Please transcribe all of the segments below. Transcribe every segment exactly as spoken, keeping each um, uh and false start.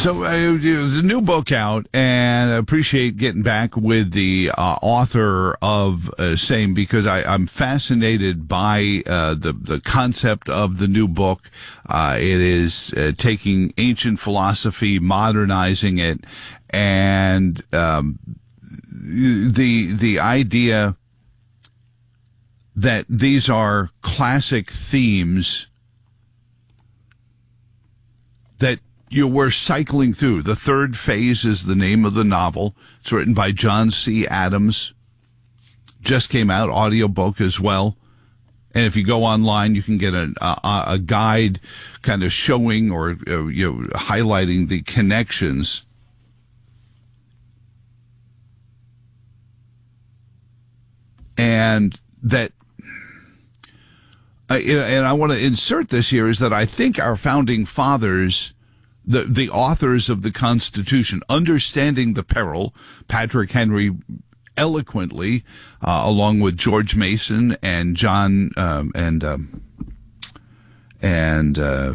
So uh, there's a new book out, and I appreciate getting back with the uh, author of uh, same because I, I'm fascinated by uh, the the concept of the new book. Uh, it is uh, taking ancient philosophy, modernizing it, and um, the the idea that these are classic themes that you were cycling through. The Third Phase is the name of the novel. It's written by John C. Adams. Just came out, audiobook as well. And if you go online, you can get a, a, a guide kind of showing or uh, you know, highlighting the connections. And that, uh, and I want to insert this here, is that I think our founding fathers, the the authors of the Constitution, understanding the peril, Patrick Henry eloquently, uh, along with George Mason and John um, and um, and uh,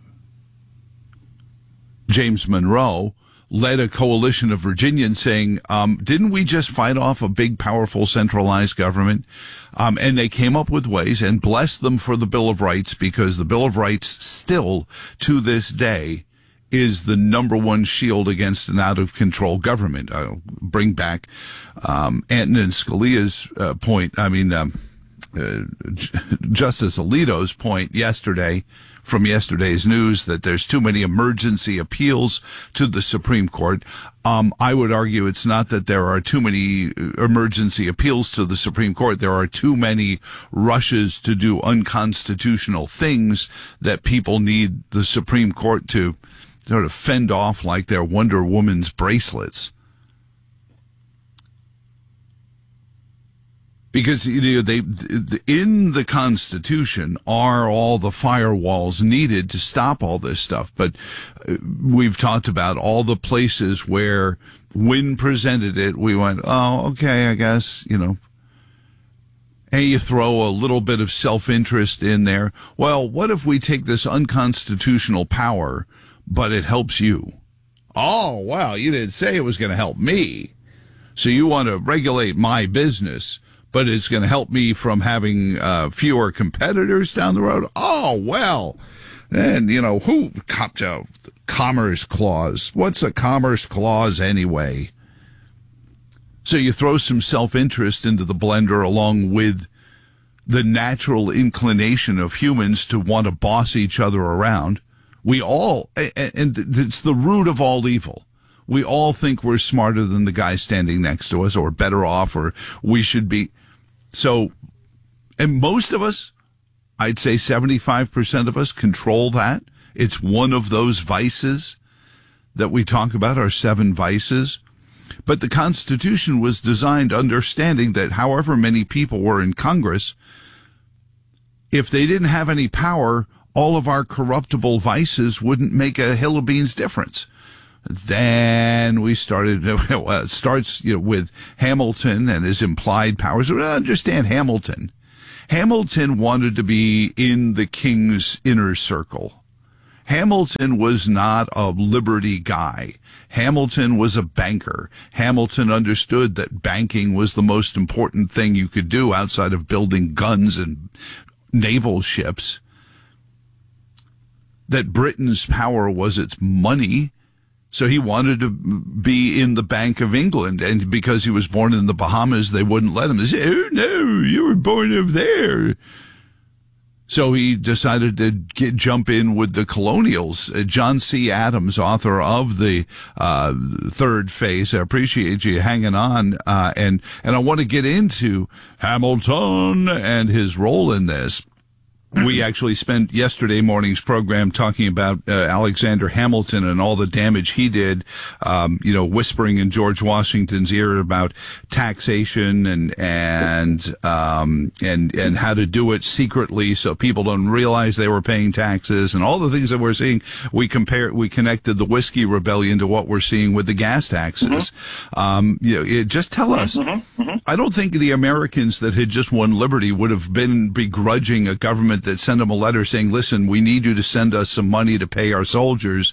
James Monroe, led a coalition of Virginians saying, um, didn't we just fight off a big, powerful, centralized government? Um, and they came up with ways, and blessed them for the Bill of Rights, because the Bill of Rights still, to this day, is the number one shield against an out-of-control government. I'll bring back um, Antonin Scalia's uh, point, I mean, um, uh, Justice Alito's point yesterday, from yesterday's news, that there's too many emergency appeals to the Supreme Court. Um, I would argue it's not that there are too many emergency appeals to the Supreme Court. There are too many rushes to do unconstitutional things that people need the Supreme Court to sort of fend off like they're Wonder Woman's bracelets. Because, you know, they, in the Constitution are all the firewalls needed to stop all this stuff. But we've talked about all the places where, when presented it, we went, oh, okay, I guess, you know. And you throw a little bit of self-interest in there. Well, what if we take this unconstitutional power, but it helps you? Oh, well, you didn't say it was going to help me. So you want to regulate my business, but it's going to help me from having uh, fewer competitors down the road? Oh, well, and, you know, who, uh, Commerce Clause. What's a Commerce Clause anyway? So you throw some self-interest into the blender along with the natural inclination of humans to want to boss each other around. We all, and it's the root of all evil. We all think we're smarter than the guy standing next to us, or better off, or we should be. So, and most of us, I'd say seventy-five percent of us control that. It's one of those vices that we talk about, our seven vices. But the Constitution was designed understanding that however many people were in Congress, if they didn't have any power, all of our corruptible vices wouldn't make a hill of beans difference. Then we started, well, it starts, you know, with Hamilton and his implied powers. Understand Hamilton. Hamilton wanted to be in the king's inner circle. Hamilton was not a liberty guy. Hamilton was a banker. Hamilton understood that banking was the most important thing you could do outside of building guns and naval ships. That Britain's power was its money. So he wanted to be in the Bank of England, and because he was born in the Bahamas, they wouldn't let him. They said, oh, no, you were born over there. So he decided to get, jump in with the colonials. Uh, John C. Adams, author of the uh, Third Phase, I appreciate you hanging on, uh, and, and I want to get into Hamilton and his role in this. We actually spent yesterday morning's program talking about uh, Alexander Hamilton and all the damage he did, um, you know, whispering in George Washington's ear about taxation and and um, and and how to do it secretly so people don't realize they were paying taxes, and all the things that we're seeing. We compare, we connected the whiskey rebellion to what we're seeing with the gas taxes. Mm-hmm. Um, you know, it, just tell us. Mm-hmm. Mm-hmm. I don't think the Americans that had just won liberty would have been begrudging a government that sent them a letter saying, listen, we need you to send us some money to pay our soldiers.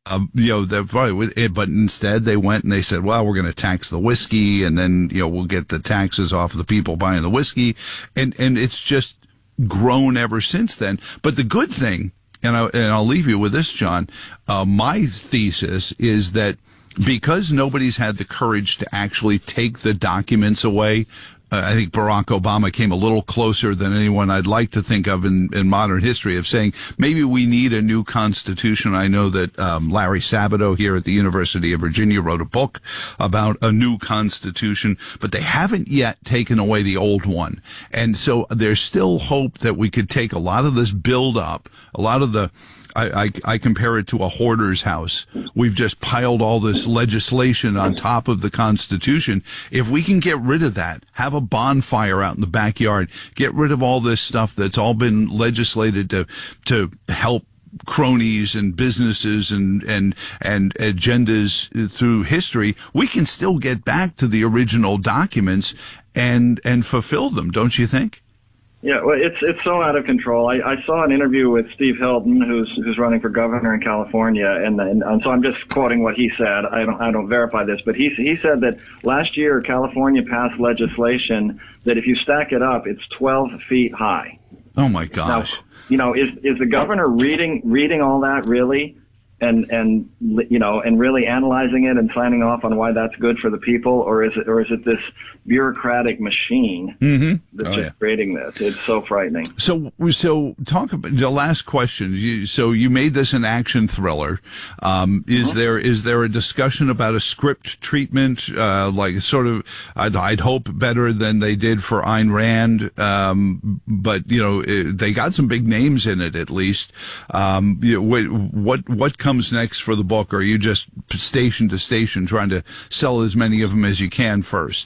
Um, you know, the, but instead they went and they said, well, we're going to tax the whiskey, and then, you know, we'll get the taxes off of the people buying the whiskey. And, and it's just grown ever since then. But the good thing, and, I, and I'll leave you with this, John, uh, my thesis is that because nobody's had the courage to actually take the documents away, uh, I think Barack Obama came a little closer than anyone I'd like to think of in, in modern history of saying maybe we need a new constitution. I know that um, Larry Sabato here at the University of Virginia wrote a book about a new constitution, but they haven't yet taken away the old one. And so there's still hope that we could take a lot of this build up, a lot of the I, I, I compare it to a hoarder's house. We've just piled all this legislation on top of the Constitution. If we can get rid of that, have a bonfire out in the backyard, get rid of all this stuff that's all been legislated to to help cronies and businesses and, and, and agendas through history, we can still get back to the original documents and, and fulfill them, don't you think? Yeah, well, it's it's so out of control. I, I saw an interview with Steve Hilton, who's who's running for governor in California, and, and and so I'm just quoting what he said. I don't I don't verify this, but he he said that last year California passed legislation that if you stack it up, it's twelve feet high. Oh my gosh! Now, you know, is is the governor reading reading all that really? And, and, you know, and really analyzing it and signing off on why that's good for the people, or is it, or is it this bureaucratic machine mm-hmm. that's oh, just yeah. creating this? It's so frightening. So, so talk about the last question. You, so you made this an action thriller. Um, is uh-huh. there, is there a discussion about a script treatment, uh, like sort of, I'd, I'd hope better than they did for Ayn Rand. Um, but, you know, it, they got some big names in it, at least. Um, you know, what, what comes next for the book? Or are you just station to station trying to sell as many of them as you can first?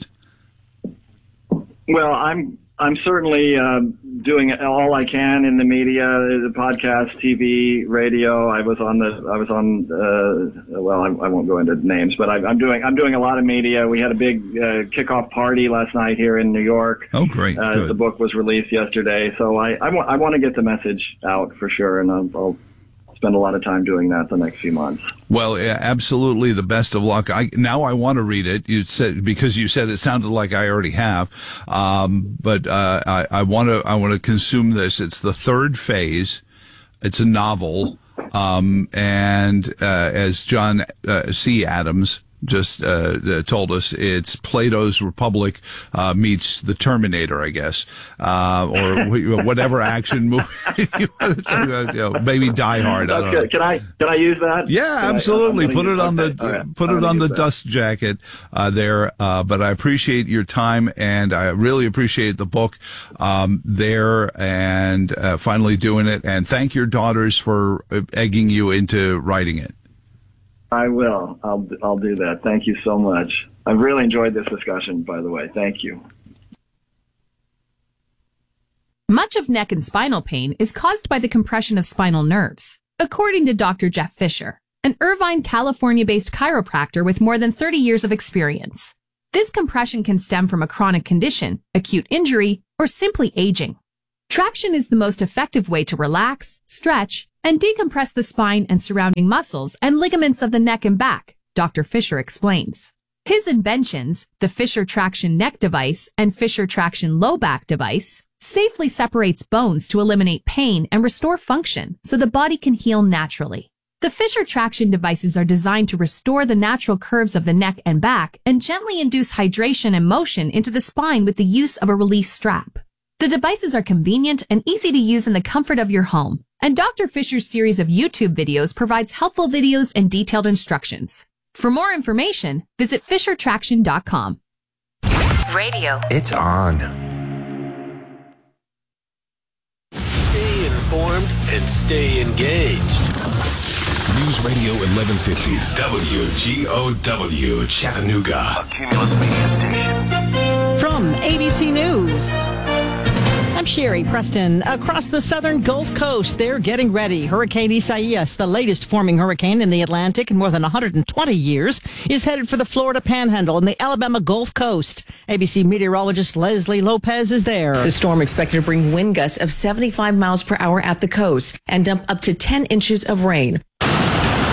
Well, I'm I'm certainly uh, doing all I can in the media, the podcast, T V, radio. I was on the I was on uh, well, I, I won't go into names, but I, I'm doing I'm doing a lot of media. We had a big uh, kickoff party last night here in New York. Oh, great! Uh, the book was released yesterday, so I I, wa- I want to get the message out for sure, and I'll. I'll spend a lot of time doing that the next few months. Well, yeah, absolutely. The best of luck. I, now I want to read it. You said, because you said it sounded like I already have. Um, but, uh, I, I want to, I want to consume this. It's the third phase. It's a novel. Um, and, uh, as John, uh, C. Adams just, uh, told us, it's Plato's Republic, uh, meets the Terminator, I guess, uh, or whatever action movie, you know, maybe Die Hard. That's I don't good. know. Can I, can I use that? Yeah, can absolutely. I, put it on okay. the, right. put it on the that. dust jacket, uh, there. Uh, but I appreciate your time, and I really appreciate the book, um, there, and, uh, finally doing it. And thank your daughters for egging you into writing it. I will. I'll I'll do that. Thank you so much. I've really enjoyed this discussion, by the way. Thank you. Much of neck and spinal pain is caused by the compression of spinal nerves, according to Doctor Jeff Fisher, an Irvine, California-based chiropractor with more than thirty years of experience. This compression can stem from a chronic condition, acute injury, or simply aging. Traction is the most effective way to relax, stretch, and decompress the spine and surrounding muscles and ligaments of the neck and back, Doctor Fisher explains. His inventions, the Fisher Traction Neck Device and Fisher Traction Low Back Device, safely separates bones to eliminate pain and restore function so the body can heal naturally. The Fisher Traction devices are designed to restore the natural curves of the neck and back and gently induce hydration and motion into the spine with the use of a release strap. The devices are convenient and easy to use in the comfort of your home, and Doctor Fisher's series of YouTube videos provides helpful videos and detailed instructions. For more information, visit fisher traction dot com. Radio. It's on. Stay informed and stay engaged. News Radio eleven fifty, W G O W, Chattanooga. A Cumulus Media Station. From A B C News, I'm Sherry Preston. Across the southern Gulf Coast, they're getting ready. Hurricane Isaias, the latest forming hurricane in the Atlantic in more than one hundred twenty years, is headed for the Florida Panhandle and the Alabama Gulf Coast. A B C meteorologist Leslie Lopez is there. The storm expected to bring wind gusts of seventy-five miles per hour at the coast and dump up to ten inches of rain.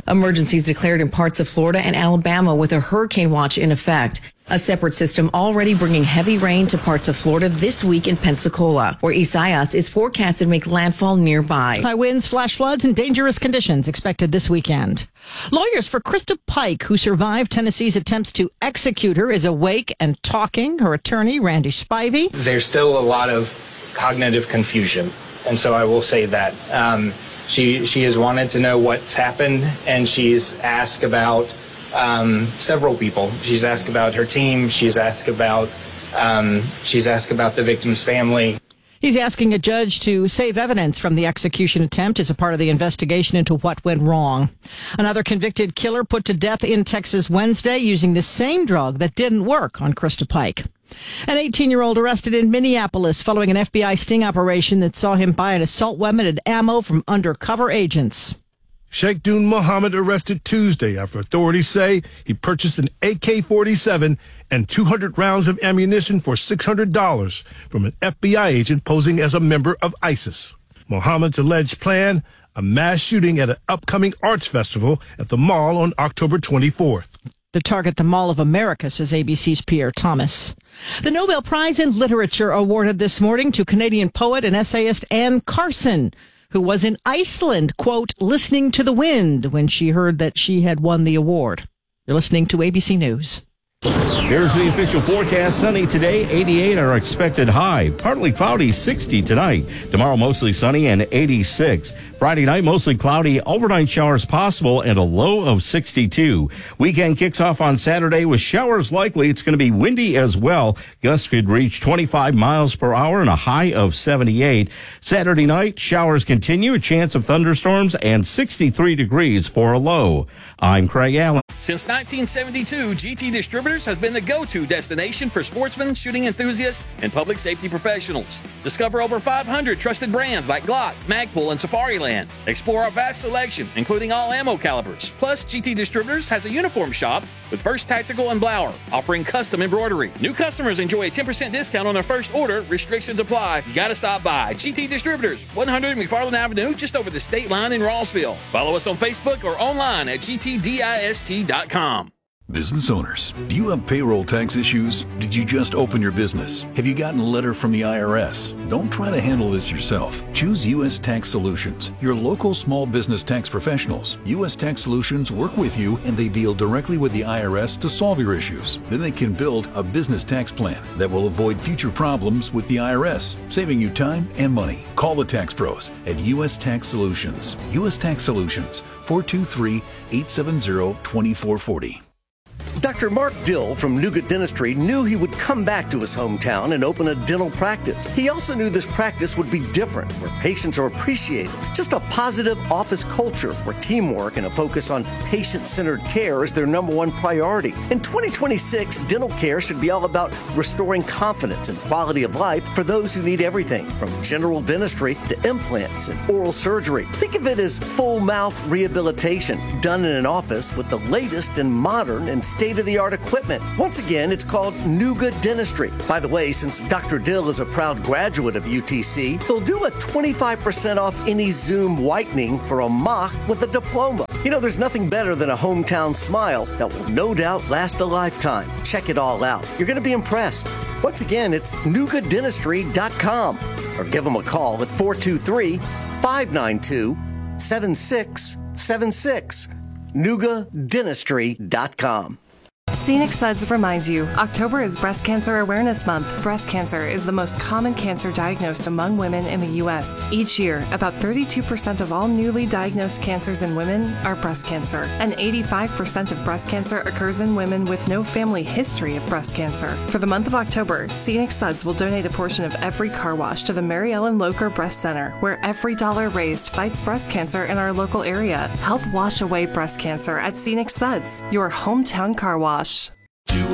Emergencies declared in parts of Florida and Alabama with a hurricane watch in effect. A separate system already bringing heavy rain to parts of Florida this week in Pensacola, where Isaias is forecasted to make landfall nearby. High winds, flash floods, and dangerous conditions expected this weekend. Lawyers for Krista Pike, who survived Tennessee's attempts to execute her, is awake and talking. Her attorney, Randy Spivey. There's still a lot of cognitive confusion, and so I will say that. Um, she, she has wanted to know what's happened, and she's asked about Um, several people. She's asked about her team. She's asked about um, she's asked about the victim's family. He's asking a judge to save evidence from the execution attempt as a part of the investigation into what went wrong. Another convicted killer put to death in Texas Wednesday using the same drug that didn't work on Krista Pike. An eighteen-year-old arrested in Minneapolis following an F B I sting operation that saw him buy an assault weapon and ammo from undercover agents. Sheikh Dun Mohammed arrested Tuesday after authorities say he purchased an A K forty-seven and two hundred rounds of ammunition for six hundred dollars from an F B I agent posing as a member of ISIS. Mohammed's alleged plan, a mass shooting at an upcoming arts festival at the mall on October twenty-fourth. The target, the Mall of America, says A B C's Pierre Thomas. The Nobel Prize in Literature awarded this morning to Canadian poet and essayist Anne Carson, who was in Iceland, quote, listening to the wind when she heard that she had won the award. You're listening to A B C News. Here's the official forecast. Sunny today, eighty-eight are expected high. Partly cloudy, sixty tonight. Tomorrow, mostly sunny and eighty-six. Friday night, mostly cloudy, overnight showers possible and a low of sixty-two. Weekend kicks off on Saturday with showers likely. It's going to be windy as well. Gusts could reach twenty-five miles per hour and a high of seventy-eight. Saturday night, showers continue, a chance of thunderstorms and sixty-three degrees for a low. I'm Craig Allen. Since nineteen seventy-two, G T Distributors has been the go-to destination for sportsmen, shooting enthusiasts, and public safety professionals. Discover over five hundred trusted brands like Glock, Magpul, and Safariland. Explore our vast selection, including all ammo calibers. Plus, G T Distributors has a uniform shop with First Tactical and Blower, offering custom embroidery. New customers enjoy a ten percent discount on their first order. Restrictions apply. You gotta stop by. G T Distributors, one hundred McFarland Avenue, just over the state line in Rossville. Follow us on Facebook or online at G T dist dot com. Business owners, do you have payroll tax issues? Did you just open your business? Have you gotten a letter from the I R S? Don't try to handle this yourself. Choose U S Tax Solutions, your local small business tax professionals. U S Tax Solutions work with you and they deal directly with the I R S to solve your issues. Then they can build a business tax plan that will avoid future problems with the I R S, saving you time and money. Call the tax pros at U S Tax Solutions. U S Tax Solutions, four two three, eight seven zero, two four four zero. Doctor Mark Dill from Nuga Dentistry knew he would come back to his hometown and open a dental practice. He also knew this practice would be different, where patients are appreciated. Just a positive office culture where teamwork and a focus on patient-centered care is their number one priority. In twenty twenty-six, dental care should be all about restoring confidence and quality of life for those who need everything from general dentistry to implants and oral surgery. Think of it as full mouth rehabilitation done in an office with the latest and modern and state-of-the-art equipment. Once again, it's called Nuga Dentistry. By the way, since Doctor Dill is a proud graduate of U T C, they'll do a twenty-five percent off any Zoom whitening for a mock with a diploma. You know, there's nothing better than a hometown smile that will no doubt last a lifetime. Check it all out. You're going to be impressed. Once again, it's nuga dentistry dot com or give them a call at four two three, five nine two, seven six seven six. nuga dentistry dot com. Scenic Suds reminds you, October is Breast Cancer Awareness Month. Breast cancer is the most common cancer diagnosed among women in the U S. Each year, about thirty-two percent of all newly diagnosed cancers in women are breast cancer, and eighty-five percent of breast cancer occurs in women with no family history of breast cancer. For the month of October, Scenic Suds will donate a portion of every car wash to the Mary Ellen Locher Breast Center, where every dollar raised fights breast cancer in our local area. Help wash away breast cancer at Scenic Suds, your hometown car wash.